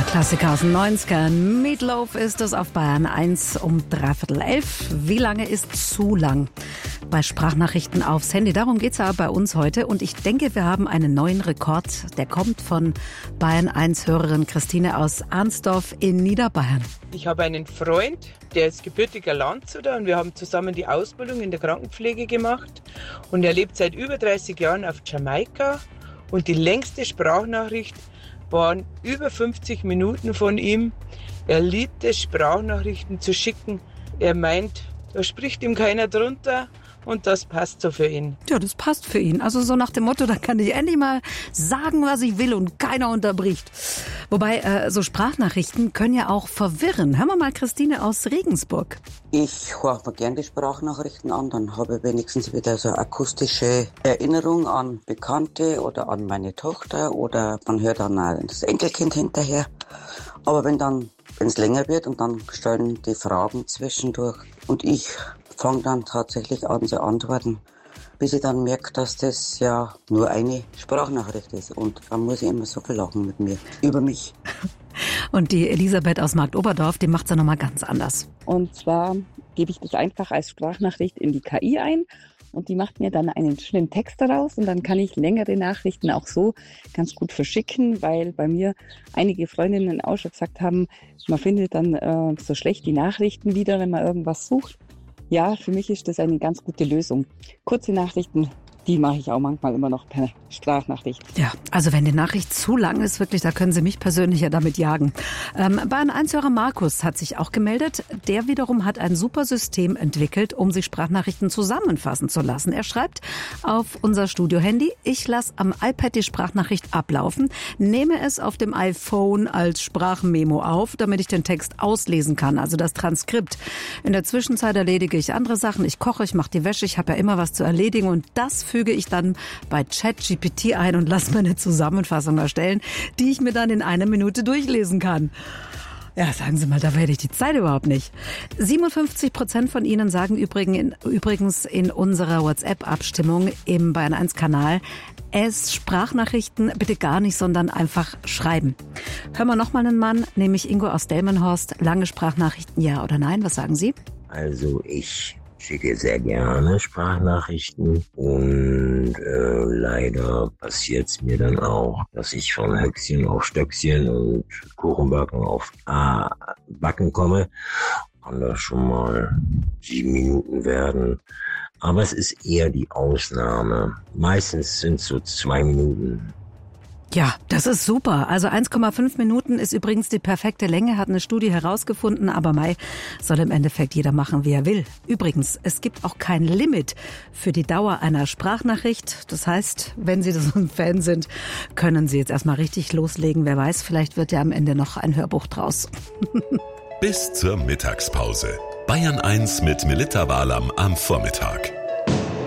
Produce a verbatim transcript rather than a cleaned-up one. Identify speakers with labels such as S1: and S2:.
S1: Klassiker aus den neunzigern. Meatloaf ist es auf Bayern eins um dreiviertel elf. Wie lange ist zu lang? Bei Sprachnachrichten aufs Handy. Darum geht es ja bei uns heute. Und ich denke, wir haben einen neuen Rekord. Der kommt von Bayern eins Hörerin Christine aus Arnsdorf in Niederbayern.
S2: Ich habe einen Freund, der ist gebürtiger Landshuter und wir haben zusammen die Ausbildung in der Krankenpflege gemacht. Und er lebt seit über dreißig Jahren auf Jamaika. Und die längste Sprachnachricht waren über fünfzig Minuten von ihm. Er liebt es, Sprachnachrichten zu schicken. Er meint, da spricht ihm keiner drunter und das passt so für ihn.
S1: Ja, das passt für ihn. Also so nach dem Motto, da kann ich endlich mal sagen, was ich will und keiner unterbricht. Wobei, äh, so Sprachnachrichten können ja auch verwirren. Hören wir mal Christine aus Regensburg.
S3: Ich höre mir gerne die Sprachnachrichten an, dann habe ich wenigstens wieder so eine akustische Erinnerung an Bekannte oder an meine Tochter oder man hört dann auch das Enkelkind hinterher. Aber wenn dann, wenn es länger wird und dann stellen die Fragen zwischendurch und ich fange dann tatsächlich an zu antworten, bis ich dann merke, dass das ja nur eine Sprachnachricht ist. Und dann muss ich immer so viel lachen mit mir, über mich.
S1: Und die Elisabeth aus Marktoberdorf, die macht es ja nochmal ganz anders.
S4: Und zwar gebe ich das einfach als Sprachnachricht in die K I ein und die macht mir dann einen schönen Text daraus und dann kann ich längere Nachrichten auch so ganz gut verschicken, weil bei mir einige Freundinnen auch schon gesagt haben, man findet dann äh, so schlecht die Nachrichten wieder, wenn man irgendwas sucht. Ja, für mich ist das eine ganz gute Lösung. Kurze Nachrichten, die mache ich auch manchmal immer noch per Sprachnachricht.
S1: Ja, also wenn die Nachricht zu lang ist, wirklich, da können Sie mich persönlich ja damit jagen. Ähm, Bayern eins Hörer Markus hat sich auch gemeldet. Der wiederum hat ein super System entwickelt, um sich Sprachnachrichten zusammenfassen zu lassen. Er schreibt auf unser Studio-Handy, ich lasse am iPad die Sprachnachricht ablaufen, nehme es auf dem iPhone als Sprachmemo auf, damit ich den Text auslesen kann, also das Transkript. In der Zwischenzeit erledige ich andere Sachen. Ich koche, ich mache die Wäsche, ich habe ja immer was zu erledigen und das füge ich dann bei ChatGPT ein und lasse mir eine Zusammenfassung erstellen, die ich mir dann in einer Minute durchlesen kann. Ja, sagen Sie mal, da werde ich die Zeit überhaupt nicht. siebenundfünfzig Prozent von Ihnen sagen übrigens in unserer WhatsApp-Abstimmung im Bayern eins Kanal, es Sprachnachrichten bitte gar nicht, sondern einfach schreiben. Hören wir nochmal einen Mann, nämlich Ingo aus Delmenhorst. Lange Sprachnachrichten, ja oder nein? Was sagen Sie?
S5: Also ich schicke sehr gerne Sprachnachrichten und äh, leider passiert es mir dann auch, dass ich von Höchstchen auf Stöckchen und Kuchenbacken auf A Backen komme. Kann das schon mal sieben Minuten werden. Aber es ist eher die Ausnahme. Meistens sind es so zwei Minuten.
S1: Ja, das ist super. Also eins Komma fünf Minuten ist übrigens die perfekte Länge, hat eine Studie herausgefunden, aber Mai soll im Endeffekt jeder machen, wie er will. Übrigens, es gibt auch kein Limit für die Dauer einer Sprachnachricht. Das heißt, wenn Sie so ein Fan sind, können Sie jetzt erstmal richtig loslegen. Wer weiß, vielleicht wird ja am Ende noch ein Hörbuch draus.
S6: Bis zur Mittagspause. Bayern eins mit Melitta Walam am Vormittag.